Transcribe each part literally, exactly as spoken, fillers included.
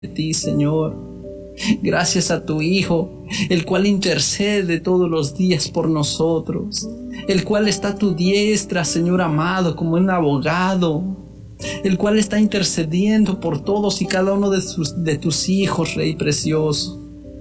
de ti, Señor. Gracias a tu Hijo, el cual intercede todos los días por nosotros, el cual está a tu diestra, Señor amado, como un abogado, el cual está intercediendo por todos y cada uno de, sus, de tus hijos, Rey precioso.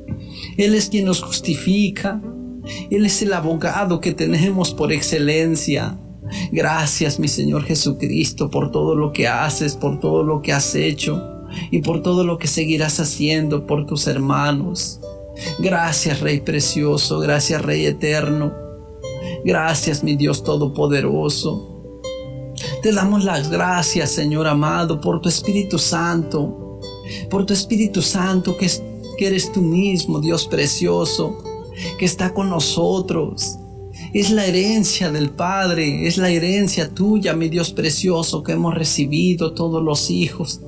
Él es quien nos justifica. Él es el abogado que tenemos por excelencia. Gracias, mi Señor Jesucristo, por todo lo que haces, por todo lo que has hecho y por todo lo que seguirás haciendo por tus hermanos. Gracias, Rey precioso. Gracias, Rey eterno. Gracias, mi Dios todopoderoso. Te damos las gracias, Señor amado, por tu Espíritu Santo, por tu Espíritu Santo que, es, que eres tú mismo, Dios precioso, que está con nosotros. Es la herencia del Padre, es la herencia tuya, mi Dios precioso, que hemos recibido todos los hijos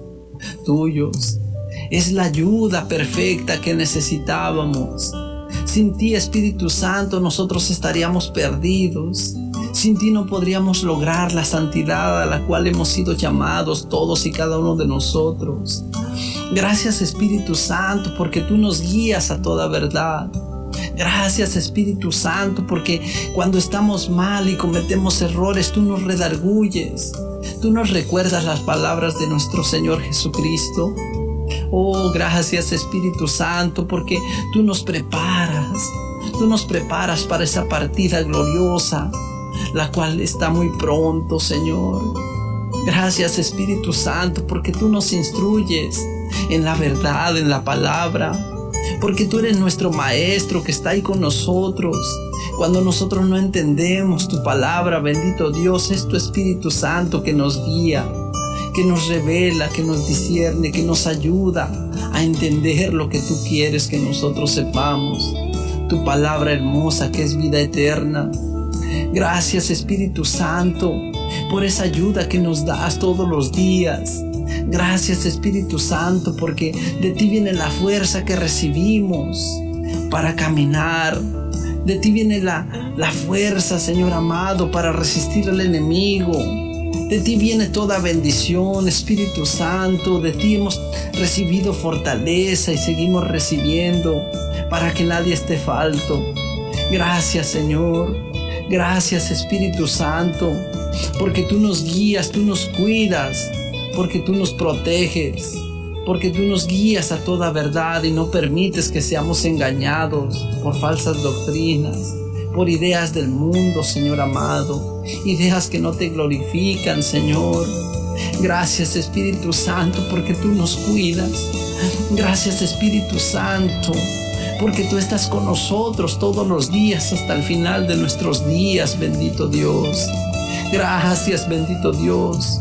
tuyos. Es la ayuda perfecta que necesitábamos. Sin ti, Espíritu Santo, nosotros estaríamos perdidos. Sin ti no podríamos lograr la santidad a la cual hemos sido llamados todos y cada uno de nosotros. Gracias, Espíritu Santo, porque tú nos guías a toda verdad. Gracias, Espíritu Santo, porque cuando estamos mal y cometemos errores, tú nos redarguyes. Tú nos recuerdas las palabras de nuestro Señor Jesucristo. Oh, gracias, Espíritu Santo, porque tú nos preparas. Tú nos preparas para esa partida gloriosa, la cual está muy pronto, Señor. Gracias, Espíritu Santo, porque tú nos instruyes en la verdad, en la palabra. Porque tú eres nuestro Maestro que está ahí con nosotros. Cuando nosotros no entendemos tu palabra, bendito Dios, es tu Espíritu Santo que nos guía, que nos revela, que nos discierne, que nos ayuda a entender lo que tú quieres que nosotros sepamos. Tu palabra hermosa que es vida eterna. Gracias, Espíritu Santo, por esa ayuda que nos das todos los días. Gracias, Espíritu Santo, porque de ti viene la fuerza que recibimos para caminar. De ti viene la, la fuerza, Señor amado, para resistir al enemigo. De ti viene toda bendición, Espíritu Santo. De ti hemos recibido fortaleza y seguimos recibiendo para que nadie esté falto. Gracias, Señor. Gracias, Espíritu Santo, porque tú nos guías, tú nos cuidas, porque tú nos proteges, porque tú nos guías a toda verdad y no permites que seamos engañados por falsas doctrinas, por ideas del mundo, Señor amado, ideas que no te glorifican, Señor. Gracias, Espíritu Santo, porque tú nos cuidas. Gracias, Espíritu Santo, porque tú estás con nosotros todos los días hasta el final de nuestros días, bendito Dios. Gracias, bendito Dios,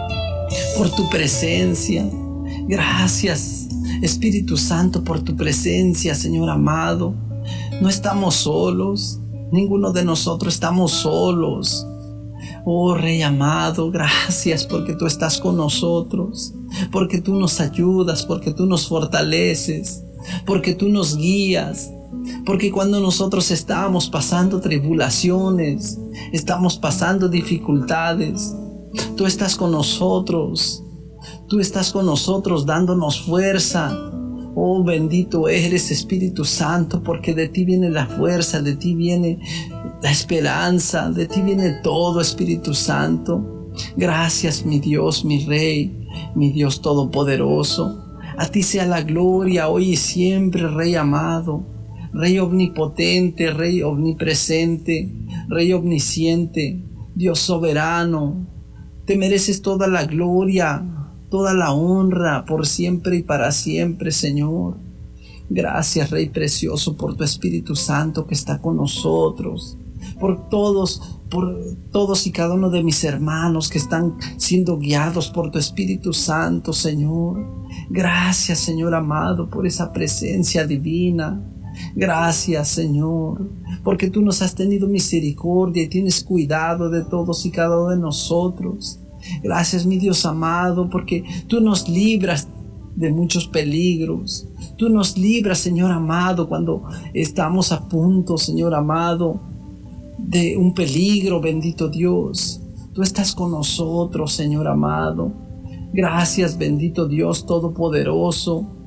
por tu presencia. Gracias, Espíritu Santo, por tu presencia, Señor amado. No estamos solos, ninguno de nosotros estamos solos. Oh, Rey amado, gracias porque tú estás con nosotros, porque tú nos ayudas, porque tú nos fortaleces, porque tú nos guías, porque cuando nosotros estamos pasando tribulaciones, estamos pasando dificultades, tú estás con nosotros, tú estás con nosotros dándonos fuerza. Oh, bendito eres, Espíritu Santo, porque de ti viene la fuerza, de ti viene la esperanza, de ti viene todo, Espíritu Santo. Gracias, mi Dios, mi Rey, mi Dios todopoderoso. A ti sea la gloria hoy y siempre, Rey amado, Rey omnipotente, Rey omnipresente, Rey omnisciente, Dios soberano. Te mereces toda la gloria, toda la honra, por siempre y para siempre, Señor. Gracias, Rey precioso, por tu Espíritu Santo que está con nosotros, por todos, por todos y cada uno de mis hermanos que están siendo guiados por tu Espíritu Santo, Señor. Gracias, Señor amado, por esa presencia divina. Gracias, Señor, porque tú nos has tenido misericordia y tienes cuidado de todos y cada uno de nosotros. Gracias, mi Dios amado, porque tú nos libras de muchos peligros. Tú nos libras, Señor amado, cuando estamos a punto, Señor amado, de un peligro, bendito Dios. Tú estás con nosotros, Señor amado. Gracias, bendito Dios Todopoderoso.